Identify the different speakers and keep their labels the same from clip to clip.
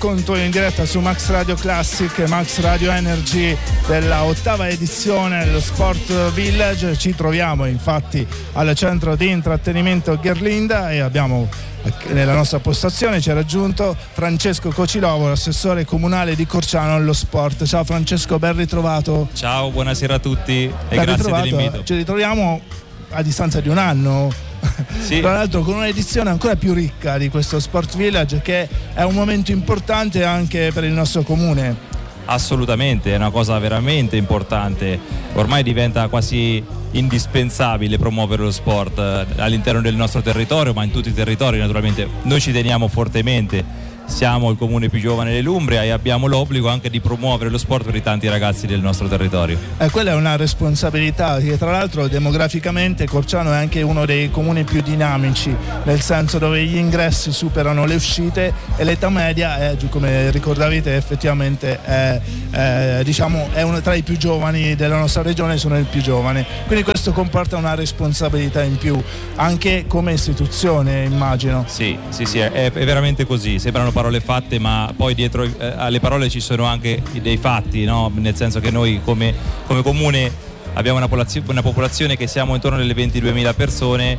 Speaker 1: racconto in diretta su Max Radio Classic e Max Radio Energy della 8ª edizione dello Sport Village. Ci troviamo infatti al centro di intrattenimento Gherlinda e abbiamo nella nostra postazione ci ha raggiunto Francesco Cocilovo, l'assessore comunale di Corciano allo sport. Ciao Francesco, ben ritrovato.
Speaker 2: Ciao, buonasera a tutti e grazie dell'invito.
Speaker 1: Ci ritroviamo a distanza di un anno. Sì. Tra l'altro con un'edizione ancora più ricca di questo Sport Village, che è un momento importante anche per il nostro comune.
Speaker 2: Assolutamente, è una cosa veramente importante. Ormai diventa quasi indispensabile promuovere lo sport all'interno del nostro territorio, ma in tutti i territori naturalmente. Noi ci teniamo fortemente. Siamo il comune più giovane dell'Umbria e abbiamo l'obbligo anche di promuovere lo sport per i tanti ragazzi del nostro territorio.
Speaker 1: Quella è una responsabilità che tra l'altro demograficamente Corciano è anche uno dei comuni più dinamici, nel senso dove gli ingressi superano le uscite e l'età media è, come ricordavate, effettivamente è uno tra i più giovani della nostra regione, sono il più giovane, quindi questo comporta una responsabilità in più anche come istituzione, immagino.
Speaker 2: Sì, è veramente così. Sembrano parole fatte, ma poi dietro alle parole ci sono anche dei fatti, no? Nel senso che noi come comune abbiamo una popolazione che siamo intorno alle 22.000 persone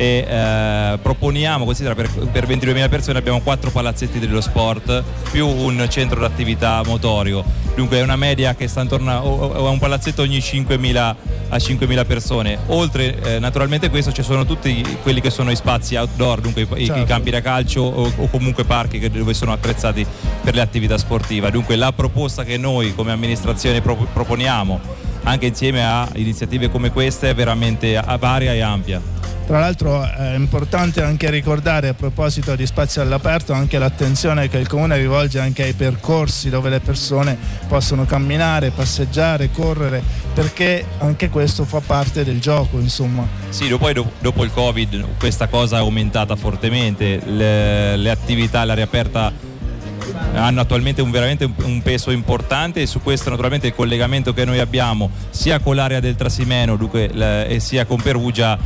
Speaker 2: e proponiamo, considera, per 22.000 persone abbiamo 4 palazzetti dello sport più un centro d'attività motorio, dunque è una media che sta intorno a un palazzetto ogni 5.000 persone. Oltre naturalmente questo ci sono tutti quelli che sono i spazi outdoor, dunque certo, i campi da calcio o comunque parchi dove sono attrezzati per le attività sportive. Dunque la proposta che noi come amministrazione proponiamo anche insieme a iniziative come queste è veramente varia e ampia.
Speaker 1: Tra l'altro è importante anche ricordare, a proposito di spazi all'aperto, anche l'attenzione che il comune rivolge anche ai percorsi dove le persone possono camminare, passeggiare, correre, perché anche questo fa parte del gioco, insomma.
Speaker 2: Sì, poi dopo il Covid questa cosa è aumentata fortemente, le attività all'aria aperta hanno attualmente veramente un peso importante e su questo naturalmente il collegamento che noi abbiamo sia con l'area del Trasimeno e sia con Perugia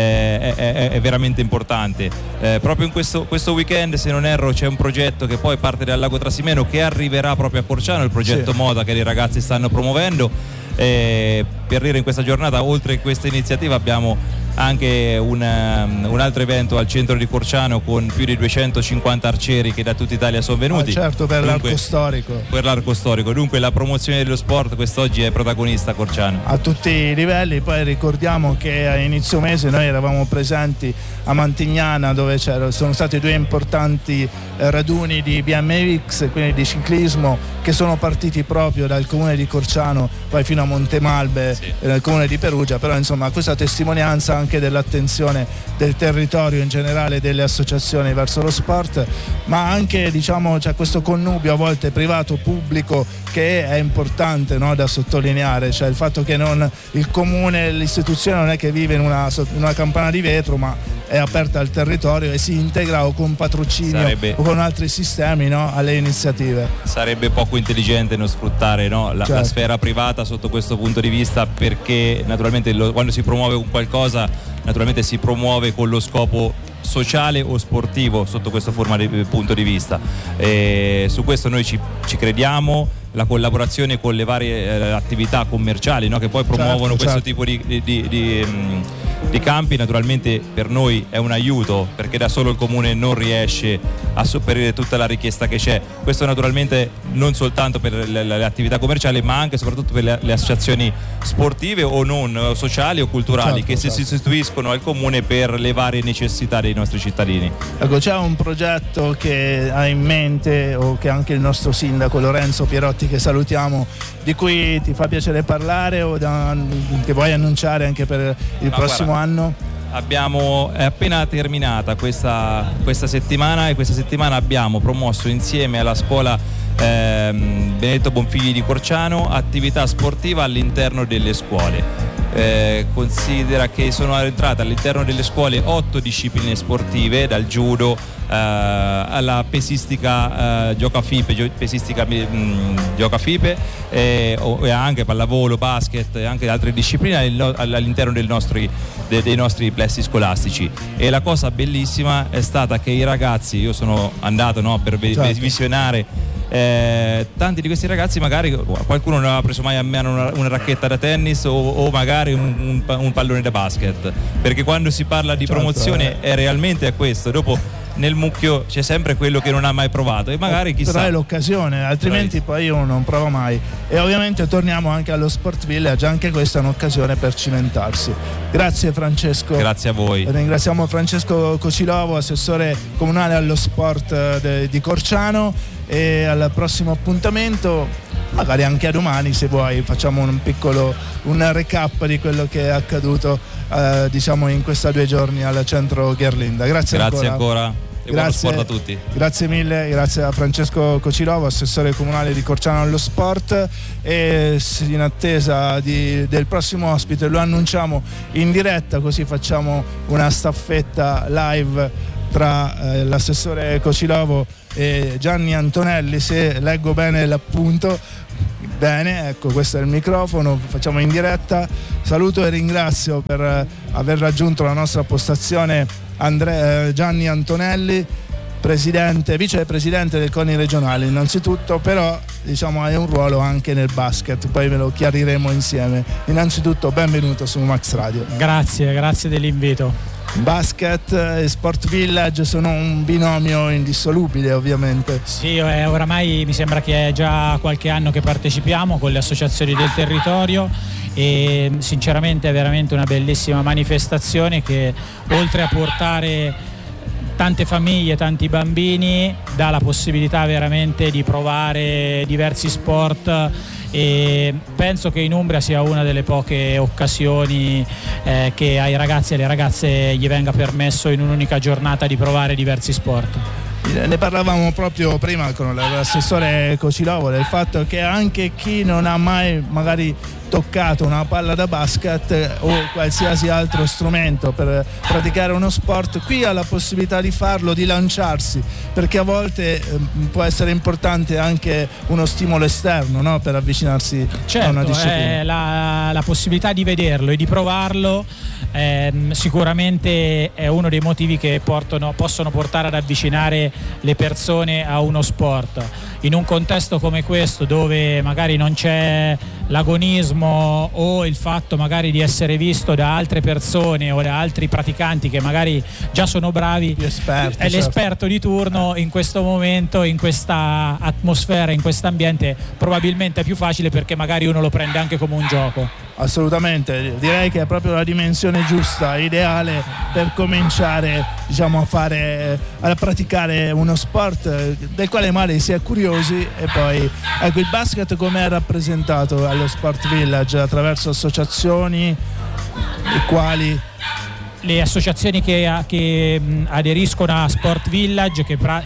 Speaker 2: è veramente importante. Proprio in questo weekend, se non erro, c'è un progetto che poi parte dal lago Trasimeno che arriverà proprio a Corciano, il progetto Moda che i ragazzi stanno promuovendo. Per dire, in questa giornata, oltre a questa iniziativa, abbiamo anche un altro evento al centro di Corciano con più di 250 arcieri che da tutta Italia sono venuti.
Speaker 1: Certo, per l'arco storico.
Speaker 2: Per l'arco storico, dunque la promozione dello sport quest'oggi è protagonista a Corciano.
Speaker 1: A tutti i livelli. Poi ricordiamo che a inizio mese noi eravamo presenti a Mantignana, dove sono stati 2 importanti raduni di BMX, quindi di ciclismo, che sono partiti proprio dal comune di Corciano poi fino a Montemalbe, nel comune di Perugia. Però insomma questa testimonianza anche dell'attenzione del territorio in generale, delle associazioni verso lo sport, ma anche c'è questo connubio a volte privato-pubblico che è importante, no, da sottolineare, cioè il fatto che il comune, l'istituzione non è che vive in una campana di vetro, ma è aperta al territorio e si integra o con patrocinio o con altri sistemi, no, alle iniziative.
Speaker 2: Sarebbe poco intelligente non sfruttare, no, la sfera privata sotto questo punto di vista, perché naturalmente quando si promuove un qualcosa naturalmente si promuove con lo scopo sociale o sportivo sotto questo punto di vista. Su questo noi ci crediamo, la collaborazione con le varie attività commerciali, no, che poi promuovono questo tipo di campi, naturalmente per noi è un aiuto, perché da solo il comune non riesce a sopperire tutta la richiesta che c'è. Questo naturalmente non soltanto per le attività commerciali, ma anche e soprattutto per le associazioni sportive o non, sociali o culturali, che si sostituiscono al comune per le varie necessità dei nostri cittadini.
Speaker 1: Ecco, c'è un progetto che ha in mente, o che anche il nostro sindaco Lorenzo Pierotti, che salutiamo, di cui ti fa piacere parlare o che vuoi annunciare anche per il prossimo anno?
Speaker 2: È appena terminata questa settimana, e questa settimana abbiamo promosso insieme alla scuola Benedetto Bonfigli di Corciano attività sportiva all'interno delle scuole. Considera che sono entrate all'interno delle scuole 8 discipline sportive, dal judo alla pesistica giocafipe e anche pallavolo, basket e anche altre discipline all'interno dei nostri plessi scolastici. E la cosa bellissima è stata che i ragazzi, io sono andato per visionare tanti di questi ragazzi magari qualcuno non aveva preso mai a mano una racchetta da tennis o magari un pallone da basket, perché quando si parla di promozione è realmente questo. Dopo nel mucchio c'è sempre quello che non ha mai provato e magari chissà,
Speaker 1: però è l'occasione, altrimenti poi io non provo mai. E ovviamente torniamo anche allo Sport Village, anche questa è un'occasione per cimentarsi. Grazie Francesco.
Speaker 2: Grazie a voi.
Speaker 1: Ringraziamo Francesco Cocilovo, assessore comunale allo sport di Corciano, e al prossimo appuntamento, magari anche a domani se vuoi, facciamo un recap di quello che è accaduto diciamo in questi 2 giorni al centro Gherlinda. Grazie
Speaker 2: ancora. Grazie a tutti.
Speaker 1: Grazie mille, grazie a Francesco Cocilovo, assessore comunale di Corciano allo sport, e in attesa del prossimo ospite lo annunciamo in diretta, così facciamo una staffetta live tra l'assessore Cocilovo e Gianni Antonelli, se leggo bene l'appunto. Bene, ecco, questo è il microfono, facciamo in diretta. Saluto e ringrazio per aver raggiunto la nostra postazione Gianni Antonelli, vicepresidente del CONI regionale innanzitutto, però diciamo hai un ruolo anche nel basket, poi ve lo chiariremo insieme. Innanzitutto benvenuto su Max Radio.
Speaker 3: Grazie dell'invito.
Speaker 1: Basket e Sport Village sono un binomio indissolubile, ovviamente.
Speaker 3: Sì, oramai mi sembra che è già qualche anno che partecipiamo con le associazioni del territorio, e sinceramente è veramente una bellissima manifestazione che, oltre a portare tante famiglie, tanti bambini, dà la possibilità veramente di provare diversi sport, e penso che in Umbria sia una delle poche occasioni che ai ragazzi e alle ragazze gli venga permesso in un'unica giornata di provare diversi sport.
Speaker 1: Ne parlavamo proprio prima con l'assessore Cocilovo del fatto che anche chi non ha mai magari toccato una palla da basket o qualsiasi altro strumento per praticare uno sport, qui ha la possibilità di farlo, di lanciarsi, perché a volte può essere importante anche uno stimolo esterno, no? Per avvicinarsi a una disciplina.
Speaker 3: La possibilità di vederlo e di provarlo sicuramente è uno dei motivi che possono portare ad avvicinare le persone a uno sport. In un contesto come questo, dove magari non c'è l'agonismo o il fatto magari di essere visto da altre persone o da altri praticanti che magari già sono bravi, è l'esperto di turno, in questo momento, in questa atmosfera, in questo ambiente probabilmente è più facile, perché magari uno lo prende anche come un gioco.
Speaker 1: Assolutamente, direi che è proprio la dimensione giusta, ideale per cominciare, diciamo, a praticare uno sport del quale magari si è curiosi. E poi ecco, il basket come è rappresentato allo Sport Village attraverso associazioni, e quali?
Speaker 3: Le associazioni che aderiscono a Sport Village,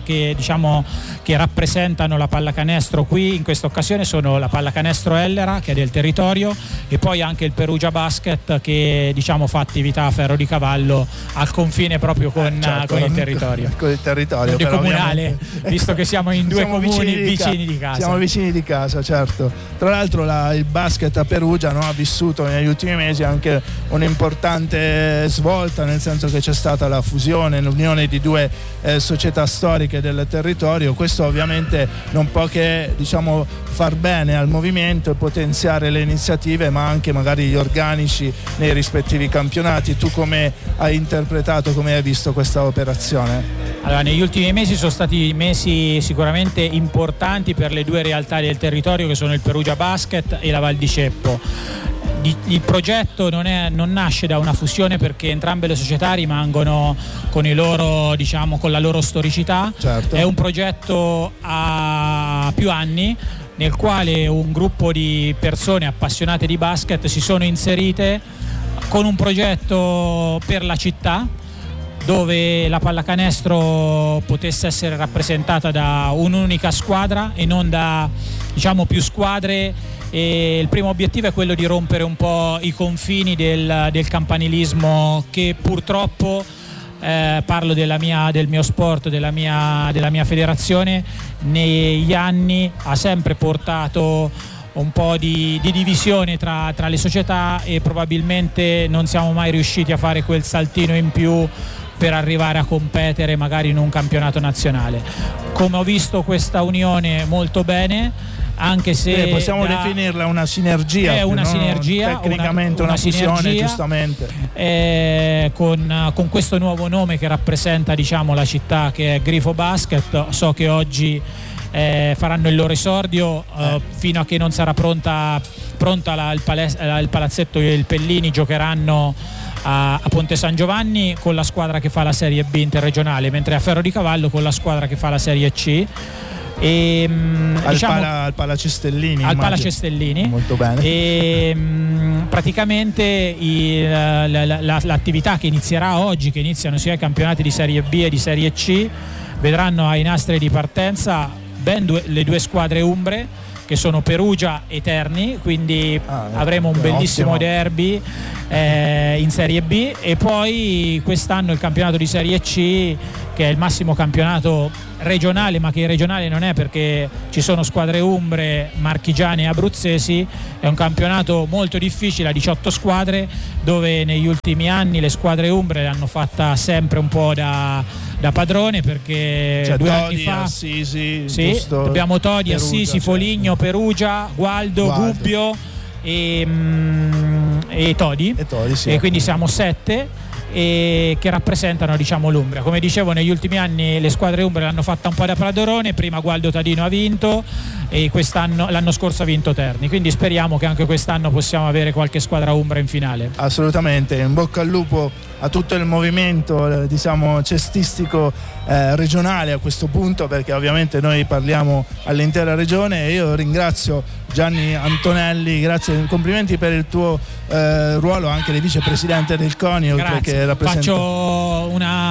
Speaker 3: che rappresentano la pallacanestro qui in questa occasione, sono la Pallacanestro Ellera, che è del territorio, e poi anche il Perugia Basket, che fa attività a ferro di cavallo al confine proprio con il territorio.
Speaker 1: Con il territorio
Speaker 3: però, comunale, visto che siamo in due comuni vicini di casa.
Speaker 1: Siamo vicini di casa, certo. Tra l'altro il basket a Perugia ha vissuto negli ultimi mesi anche un'importante svolta, nel senso che c'è stata la fusione, l'unione di 2 società storiche del territorio. Questo ovviamente non può che far bene al movimento e potenziare le iniziative, ma anche magari gli organici nei rispettivi campionati. Tu come hai interpretato, come hai visto questa operazione?
Speaker 3: Allora, negli ultimi mesi sono stati mesi sicuramente importanti per le 2 realtà del territorio, che sono il Perugia Basket e la Val di Ceppo. Il progetto non nasce da una fusione, perché entrambe le società rimangono con la loro storicità.
Speaker 1: Certo.
Speaker 3: È un progetto a più anni, nel quale un gruppo di persone appassionate di basket si sono inserite con un progetto per la città, dove la pallacanestro potesse essere rappresentata da un'unica squadra e non da più squadre. E il primo obiettivo è quello di rompere un po' i confini del campanilismo, che purtroppo parlo del mio sport, della mia federazione, negli anni ha sempre portato un po' di divisione tra le società, e probabilmente non siamo mai riusciti a fare quel saltino in più per arrivare a competere magari in un campionato nazionale. Come ho visto questa unione molto bene, anche se
Speaker 1: possiamo definirla una sinergia,
Speaker 3: è una sinergia,
Speaker 1: tecnicamente una fusione,
Speaker 3: sinergia,
Speaker 1: giustamente,
Speaker 3: con questo nuovo nome che rappresenta, diciamo, la città, che è Grifo Basket. So che oggi faranno il loro esordio, fino a che non sarà pronta il palazzetto e il Pellini giocheranno a Ponte San Giovanni con la squadra che fa la Serie B interregionale, mentre a Ferro di Cavallo con la squadra che fa la Serie C. E,
Speaker 1: al Palacestellini,
Speaker 3: molto bene. E praticamente l'attività che inizierà oggi, che iniziano sia i campionati di Serie B e di Serie C, vedranno ai nastri di partenza le due squadre umbre, che sono Perugia e Terni, quindi avremo un bellissimo derby in Serie B. E poi quest'anno il campionato di Serie C, che è il massimo campionato regionale, ma che regionale non è perché ci sono squadre umbre, marchigiane e abruzzesi. È un campionato molto difficile a 18 squadre, dove negli ultimi anni le squadre umbre l'hanno fatta sempre un po' da padrone, perché 2 anni fa
Speaker 1: Assisi,
Speaker 3: abbiamo Todi, Perugia, Assisi, Foligno, Perugia, Gualdo, Gubbio e Todi, e quindi siamo 7 che rappresentano, diciamo, l'Umbria. Come dicevo, negli ultimi anni le squadre umbre l'hanno fatta un po' da padrone. Prima Gualdo Tadino ha vinto e l'anno scorso ha vinto Terni, quindi speriamo che anche quest'anno possiamo avere qualche squadra umbra in finale.
Speaker 1: Assolutamente, in bocca al lupo a tutto il movimento, diciamo, cestistico regionale a questo punto, perché ovviamente noi parliamo all'intera regione. E io ringrazio Gianni Antonelli, grazie, complimenti per il tuo ruolo anche di vicepresidente del CONI.
Speaker 3: Grazie.
Speaker 1: Che
Speaker 3: Faccio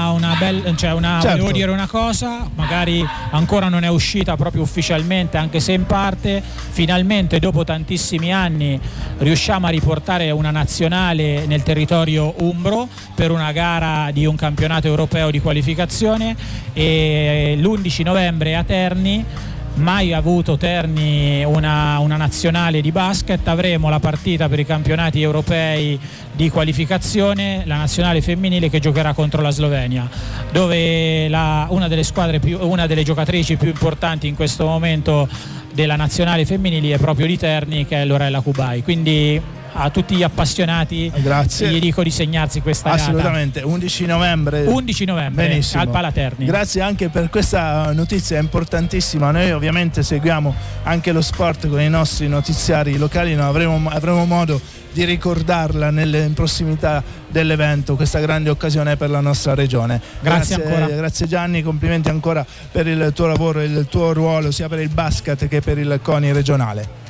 Speaker 3: volevo dire una cosa, magari ancora non è uscita proprio ufficialmente, anche se in parte. Finalmente, dopo tantissimi anni, riusciamo a riportare una nazionale nel territorio umbro per una gara di un campionato europeo di qualificazione, e l'11 novembre a Terni, mai avuto Terni una nazionale di basket, avremo la partita per i campionati europei di qualificazione, la nazionale femminile che giocherà contro la Slovenia, dove una delle giocatrici più importanti in questo momento della nazionale femminile è proprio di Terni, che è Lorella Kubai. Quindi a tutti gli appassionati gli dico di segnarsi questa
Speaker 1: assolutamente
Speaker 3: data.
Speaker 1: 11 novembre
Speaker 3: Benissimo. Al Palaterni.
Speaker 1: Grazie anche per questa notizia importantissima. Noi ovviamente seguiamo anche lo sport con i nostri notiziari locali, no? avremo modo di ricordarla in prossimità dell'evento, questa grande occasione per la nostra regione.
Speaker 3: Grazie ancora.
Speaker 1: Grazie Gianni, complimenti ancora per il tuo lavoro e il tuo ruolo sia per il basket che per il CONI regionale.